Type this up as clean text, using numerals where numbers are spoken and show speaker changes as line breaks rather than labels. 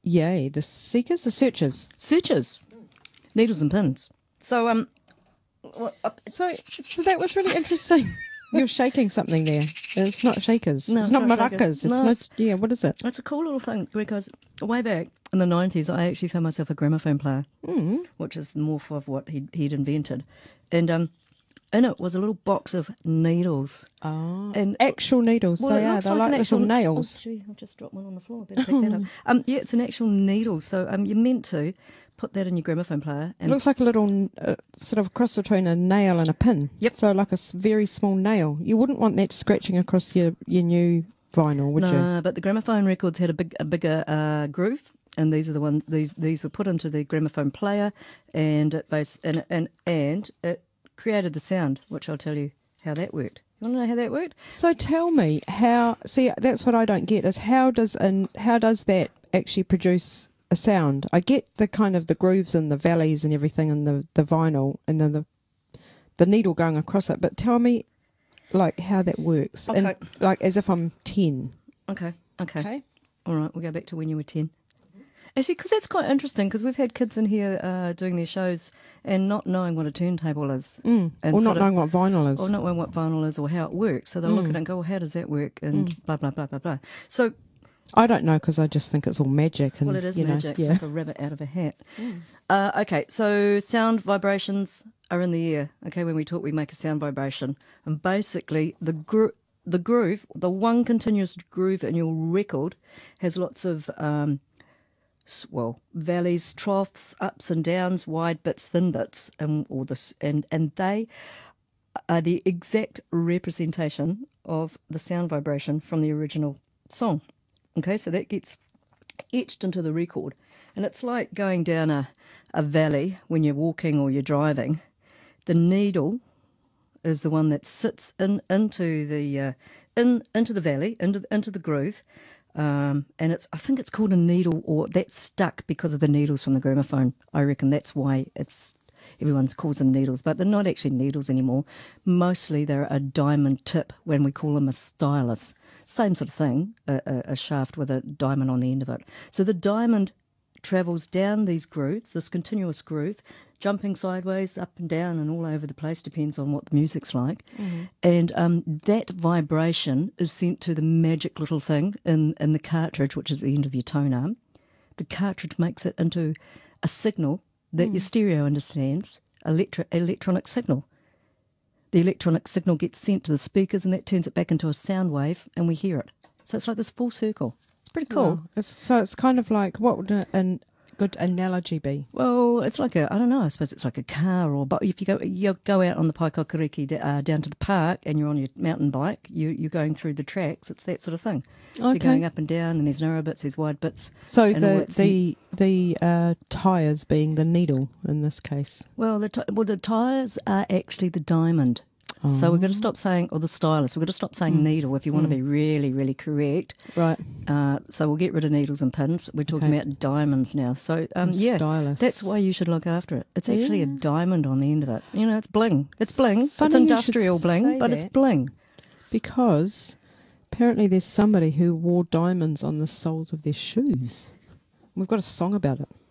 Yay, the seekers, the searchers.
Searchers, needles and pins. So
So that was really interesting. You're shaking something there. It's not shakers.
No,
it's
it's
not
not
maracas.
shakers. No,
What is it?
it's a cool little thing because way back in the 90s, I actually found myself a gramophone player, which is the morph of what he'd invented. And in it was a little box of needles.
Oh,
And
actual needles.
well,
They
it
are.
looks
They're
like
like
an
little
actual
nails.
Oh, gee, I've just dropped one on the floor. I better pick that up. Yeah, it's an actual needle. So you're meant to put that in your gramophone player.
It
And
looks like a little sort of cross between a nail and a pin.
Yep.
So like a very small nail. You wouldn't want that scratching across your new vinyl, would you?
no, but the gramophone records had a bigger groove. And these are the ones. These were put into the gramophone player, and it created the sound, which I'll tell you how that worked. You want to know how that worked?
So tell me how. See, that's what I don't get is how does that actually produce a sound? I get the kind of the grooves and the valleys and everything and the vinyl and then the needle going across it, but tell me like how that works.
Okay.
And, like as if I'm 10.
Okay. All right, we'll go back to when you were 10. Actually, because that's quite interesting, because we've had kids in here doing their shows and not knowing what a turntable is.
And or not knowing what vinyl is.
Or not knowing what vinyl is or how it works. So they'll look at it and go, well, how does that work? And blah, blah, blah, blah, blah. So,
I don't know because I just think it's all magic. And,
well, it is
you know,
magic.
yeah.
It's like a rabbit out of a hat. Okay, so sound vibrations are in the air. Okay, when we talk, we make a sound vibration. And basically, the groove, the one continuous groove in your record has lots of... valleys, troughs, ups and downs, wide bits, thin bits, and they are the exact representation of the sound vibration from the original song. Okay, so that gets etched into the record, and it's like going down a valley when you're walking or you're driving. The needle is the one that sits into the valley, into the groove. And I think it's called a needle, or that's stuck because of the needles from the gramophone. I reckon that's why everyone calls them needles, but they're not actually needles anymore. Mostly they're a diamond tip when we call them a stylus. Same sort of thing, a shaft with a diamond on the end of it. So the diamond travels down these grooves, this continuous groove, jumping sideways, up and down and all over the place, depends on what the music's like. And that vibration is sent to the magic little thing in the cartridge, which is the end of your tone arm. The cartridge makes it into a signal that your stereo understands, electronic signal. The electronic signal gets sent to the speakers and that turns it back into a sound wave and we hear it. So it's like this full circle. It's pretty cool.
Wow. It's kind of like, what would a good analogy be?
Well, it's like I suppose it's like a car, but if you go out on the Paikākāriki down to the park and you're on your mountain bike, you're going through the tracks, it's that sort of thing.
Okay.
You're going up and down and there's narrow bits, there's wide bits.
So the tyres being the needle in this case.
Well, the tyres are actually the diamond. So we've got to stop saying, or the stylus, we've got to stop saying needle if you want to be really, really correct.
Right.
So we'll get rid of needles and pins. We're talking about diamonds now. So,
stylus.
that's why you should look after it. It's actually a diamond on the end of it. You know, it's bling. It's bling.
Funny
it's
you
industrial
should
bling,
say
but
that.
it's bling.
Because apparently there's somebody who wore diamonds on the soles of their shoes. We've got a song about it.